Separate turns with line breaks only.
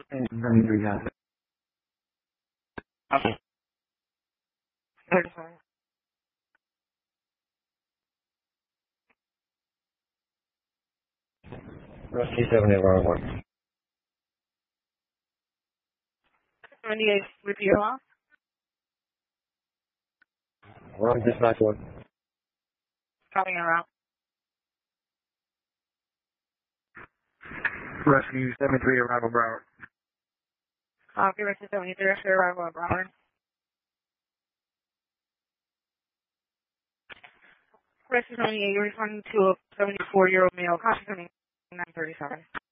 And 73 has it.
Okay.
37.
Rescue 7811.
78, repeat your loss.
Wrong dispatch one.
Coming around.
Rescue 73, arrival Broward.
Okay, Rescue 73, arrival at Broward. Rescue 78, you're responding to a 74-year-old male, constituting 937.